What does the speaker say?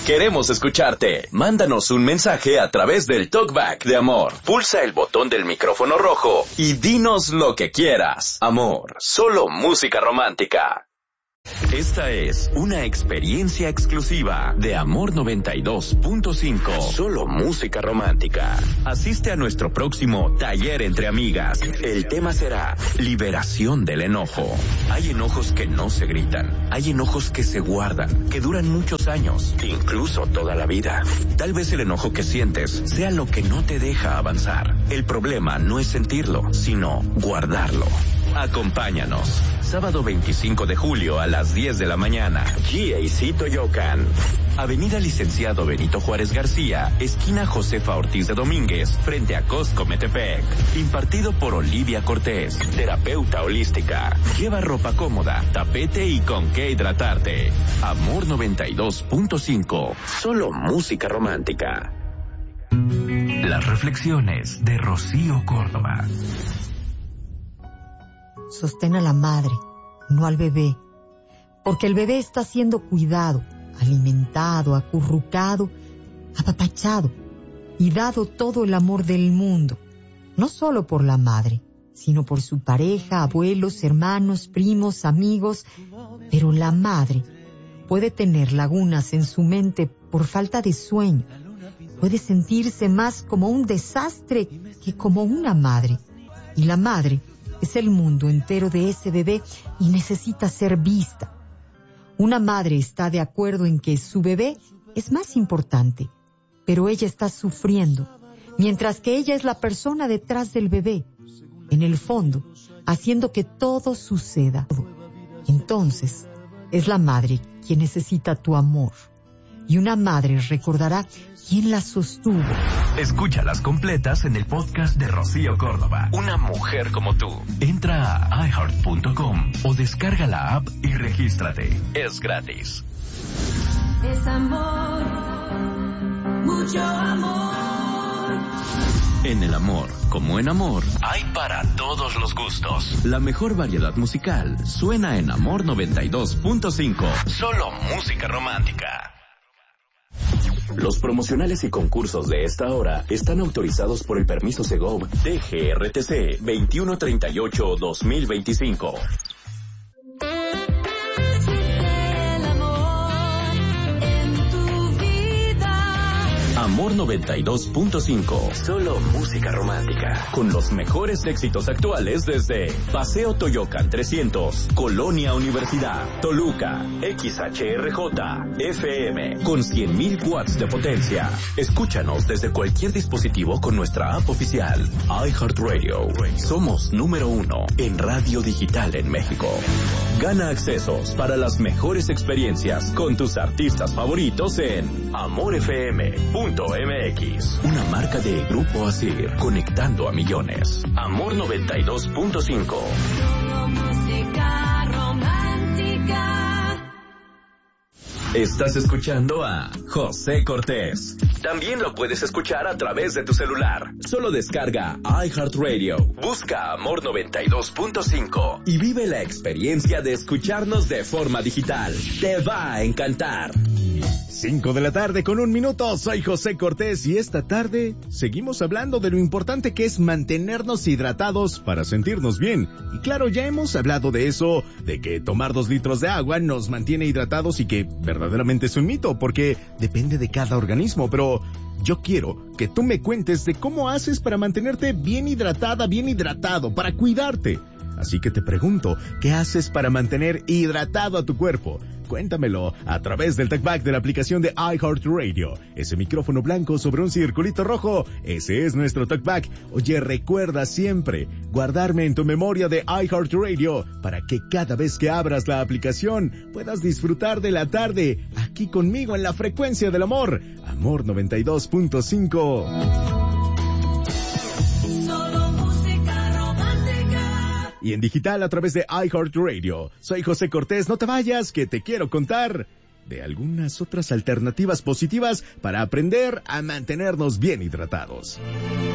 Queremos escucharte. Mándanos un mensaje a través del Talkback de Amor. Pulsa el botón del micrófono rojo y dinos lo que quieras. Amor, solo música romántica. Esta es una experiencia exclusiva de Amor 92.5. Solo música romántica. Asiste a nuestro próximo taller entre amigas. El tema será liberación del enojo. Hay enojos que no se gritan. Hay enojos que se guardan, que duran muchos años, incluso toda la vida. Tal vez el enojo que sientes sea lo que no te deja avanzar. El problema no es sentirlo, sino guardarlo. Acompáñanos. Sábado 25 de julio a las 10 de la mañana. GAC Toyocan. Avenida Licenciado Benito Juárez García, esquina Josefa Ortiz de Domínguez, frente a Costco Metepec. Impartido por Olivia Cortés, terapeuta holística. Lleva ropa cómoda, tapete y con qué hidratarte. Amor 92.5. Solo música romántica. Las reflexiones de Rocío Córdoba. Sostén a la madre, no al bebé, porque el bebé está siendo cuidado, alimentado, acurrucado, apapachado y dado todo el amor del mundo, no solo por la madre, sino por su pareja, abuelos, hermanos, primos, amigos. Pero la madre puede tener lagunas en su mente por falta de sueño, puede sentirse más como un desastre que como una madre, y la madre es el mundo entero de ese bebé y necesita ser vista. Una madre está de acuerdo en que su bebé es más importante, pero ella está sufriendo, mientras que ella es la persona detrás del bebé, en el fondo, haciendo que todo suceda. Entonces, es la madre quien necesita tu amor, y una madre recordará quién la sostuvo. Escúchalas completas en el podcast de Rocío Córdoba. Una mujer como tú. Entra a iHeart.com o descarga la app y regístrate. Es gratis. Es amor, mucho amor. En el amor, como en amor, hay para todos los gustos. La mejor variedad musical suena en Amor 92.5. Solo música romántica. Los promocionales y concursos de esta hora están autorizados por el permiso Segov DGRTC 2138-2025. Amor 92.5. Solo música romántica. Con los mejores éxitos actuales desde Paseo Toyocan 300, Colonia Universidad, Toluca, XHRJ, FM, con 100,000 watts de potencia. Escúchanos desde cualquier dispositivo con nuestra app oficial, iHeartRadio. Somos número 1 en radio digital en México. Gana accesos para las mejores experiencias con tus artistas favoritos en amorfm.mx. Una marca de Grupo Asir, conectando a millones. Amor 92.5. Música romántica. Estás escuchando a José Cortés. También lo puedes escuchar a través de tu celular. Solo descarga iHeartRadio, busca Amor 92.5 y vive la experiencia de escucharnos de forma digital. Te va a encantar. 5 de la tarde con 1 minuto, soy José Cortés y esta tarde seguimos hablando de lo importante que es mantenernos hidratados para sentirnos bien. Y claro, ya hemos hablado de eso, de que tomar 2 litros de agua nos mantiene hidratados y que verdaderamente es un mito porque depende de cada organismo, pero yo quiero que tú me cuentes de cómo haces para mantenerte bien hidratada, bien hidratado, para cuidarte. Así que te pregunto, ¿qué haces para mantener hidratado a tu cuerpo? Cuéntamelo a través del talkback de la aplicación de iHeartRadio. Ese micrófono blanco sobre un circulito rojo, ese es nuestro talkback. Oye, recuerda siempre guardarme en tu memoria de iHeartRadio para que cada vez que abras la aplicación puedas disfrutar de la tarde aquí conmigo en la frecuencia del amor. Amor 92.5. Y en digital a través de iHeartRadio. Soy José Cortés, no te vayas, que te quiero contar de algunas otras alternativas positivas para aprender a mantenernos bien hidratados.